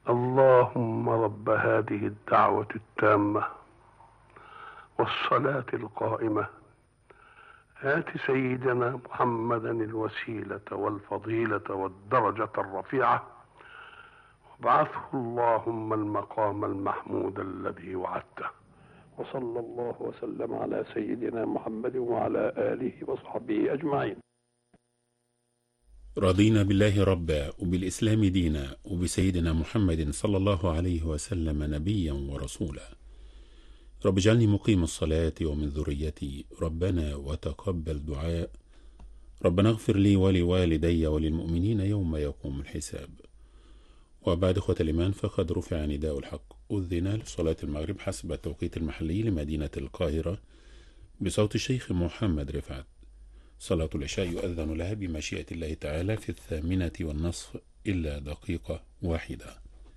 اللهم رب هذه الدعوة التامة والصلاة القائمة آت سيدنا محمدا الوسيلة والفضيلة والدرجة الرفيعة وابعثه اللهم المقام المحمود الذي وعدته. وصلى الله وسلم على سيدنا محمد وعلى آله وصحبه أجمعين. رضينا بالله ربا وبالإسلام دينا وبسيدنا محمد صلى الله عليه وسلم نبيا ورسولا. رب اجعلني مقيم الصلاة ومن ذريتي، ربنا وتقبل دعاء، ربنا اغفر لي ولوالدي وللمؤمنين يوم يقوم الحساب. وبعد إخوة الإيمان، فقد رفع نداء الحق، أذن لصلاة المغرب حسب التوقيت المحلي لمدينة القاهرة بصوت الشيخ محمد رفعت. صلاة العشاء يؤذن لها بمشيئة الله تعالى في 8:30 إلا دقيقة واحدة.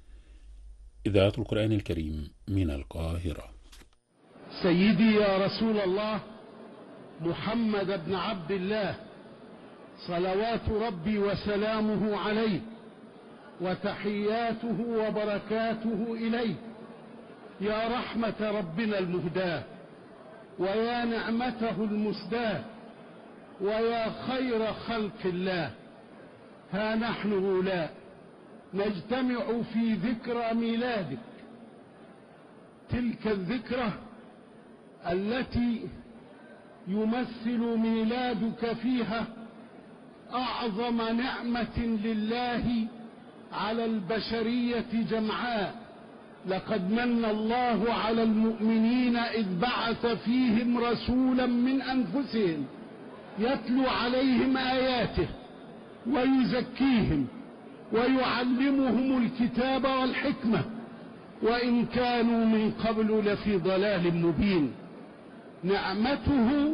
إذاعة القرآن الكريم من القاهرة. سيدي يا رسول الله محمد بن عبد الله، صلوات ربي وسلامه عليه وتحياته وبركاته إليه، يا رحمة ربنا المهداة ويا نعمته المسداة ويا خير خلق الله. ها نحن هؤلاء نجتمع في ذكرى ميلادك، تلك الذكرى التي يمثل ميلادك فيها أعظم نعمة لله على البشرية جمعاء. لقد من الله على المؤمنين إذ بعث فيهم رسولا من أنفسهم يتلو عليهم آياته ويزكيهم ويعلمهم الكتاب والحكمة وإن كانوا من قبل لفي ضلال مبين. نعمته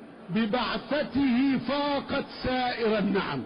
ببعثته فاقت سائر النعم.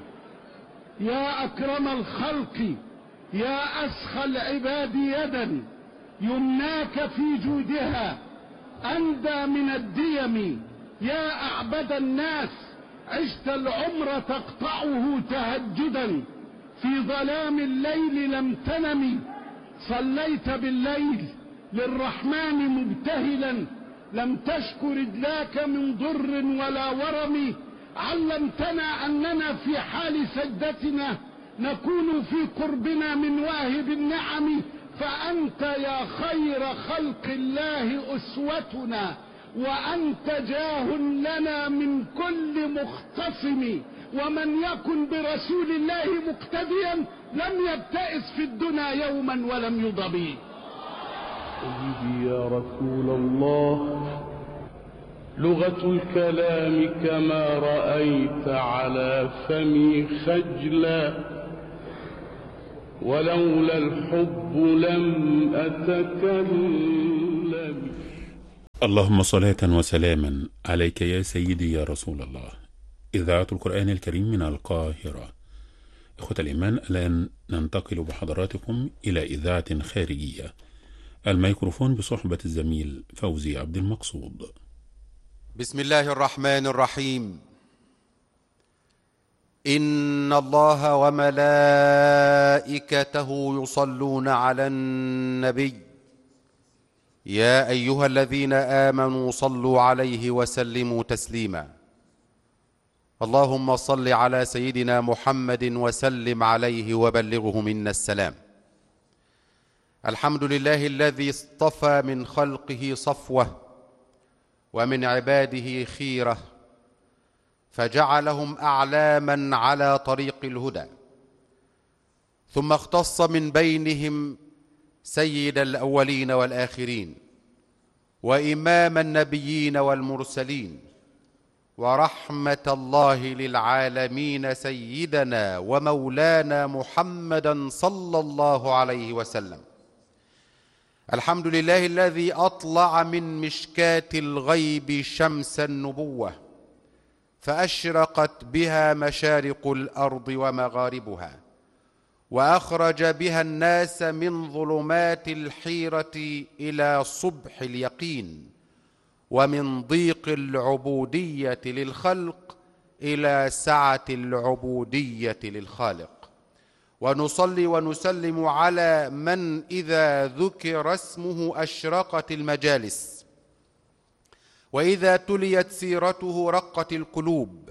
يا أكرم الخلق، يا أسخى العباد يدا، يمناك في جودها أندى من الديم. يا أعبد الناس، عشت العمر تقطعه تهجدا، في ظلام الليل لم تنم، صليت بالليل للرحمن مبتهلا، لم تشك رجلاك من ضر ولا ورم. علمتنا أننا في حال سجدتنا نكون في قربنا من واهب النعم، فأنت يا خير خلق الله أسوتنا، وأنت جاه لنا من كل مختصم. ومن يكن برسول الله مقتديا لم يبتئس في الدنيا يوما ولم يضبي. سيدي يا رسول الله، لغة الكلام كما رأيت على فمي خجلا، ولولا الحب لم أتكلم. اللهم صلاة وسلاما عليك يا سيدي يا رسول الله. إذاعة القرآن الكريم من القاهرة. إخوة الإيمان، الآن ننتقل بحضراتكم إلى إذاعة خارجية. الميكروفون بصحبة الزميل فوزي عبد المقصود. بسم الله الرحمن الرحيم. إن الله وملائكته يصلون على النبي، يا أيها الذين آمنوا صلوا عليه وسلموا تسليما. اللهم صل على سيدنا محمد وسلم عليه وبلغه منا السلام. الحمد لله الذي اصطفى من خلقه صفوة ومن عباده خيرة، فجعلهم أعلاما على طريق الهدى، ثم اختص من بينهم سيد الأولين والآخرين وإمام النبيين والمرسلين ورحمة الله للعالمين سيدنا ومولانا محمدا صلى الله عليه وسلم. الحمد لله الذي أطلع من مشكاة الغيب شمس النبوة، فأشرقت بها مشارق الأرض ومغاربها، وأخرج بها الناس من ظلمات الحيرة إلى صبح اليقين، ومن ضيق العبودية للخلق إلى سعة العبودية للخالق. ونصلي ونسلم على من إذا ذكر اسمه أشرقت المجالس، وإذا تليت سيرته رقت القلوب،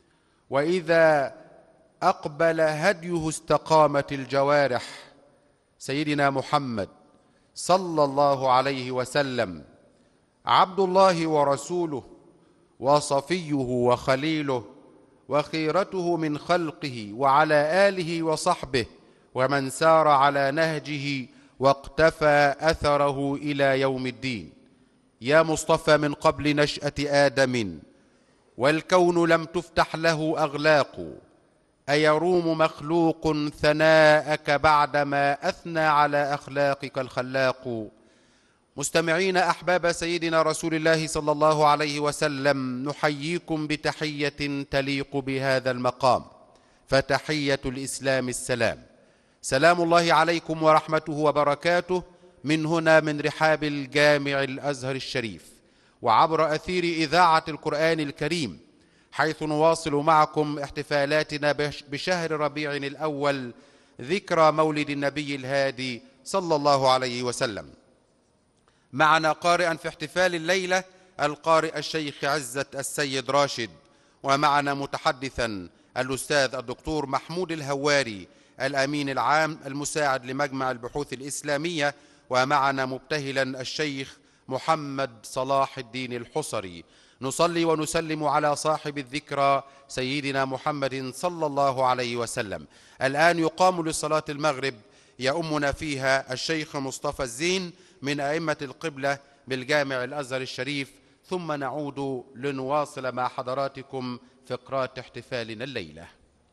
وإذا أقبل هديه استقامت الجوارح، سيدنا محمد صلى الله عليه وسلم، عبد الله ورسوله وصفيه وخليله وخيرته من خلقه، وعلى آله وصحبه ومن سار على نهجه واقتفى أثره إلى يوم الدين. يا مصطفى من قبل نشأة آدم والكون لم تفتح له أغلاق، أيروم مخلوق ثناءك بعدما أثنى على أخلاقك الخلاق. مستمعين أحباب سيدنا رسول الله صلى الله عليه وسلم، نحييكم بتحية تليق بهذا المقام، فتحية الإسلام السلام. سلام الله عليكم ورحمته وبركاته من هنا من رحاب الجامع الأزهر الشريف، وعبر أثير إذاعة القرآن الكريم، حيث نواصل معكم احتفالاتنا بشهر ربيع الأول، ذكرى مولد النبي الهادي صلى الله عليه وسلم. معنا قارئا في احتفال الليلة القارئ الشيخ عزت السيد راشد، ومعنا متحدثا الأستاذ الدكتور محمود الهواري الأمين العام المساعد لمجمع البحوث الإسلامية، ومعنا مبتهلا الشيخ محمد صلاح الدين الحصري. نصلي ونسلم على صاحب الذكرى سيدنا محمد صلى الله عليه وسلم. الآن يقام لصلاة المغرب، يؤمنا فيها الشيخ مصطفى الزين من أئمة القبلة بالجامع الأزهر الشريف، ثم نعود لنواصل مع حضراتكم فقرات احتفالنا الليلة.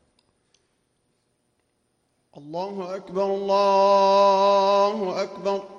الله أكبر الله أكبر.